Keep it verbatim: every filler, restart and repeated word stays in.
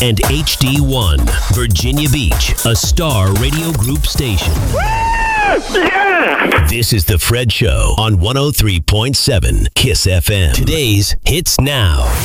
and H D one, Virginia Beach, a Star Radio Group station. Yeah! This is The Fred Show on one oh three point seven KISS F M. Today's Hits Now.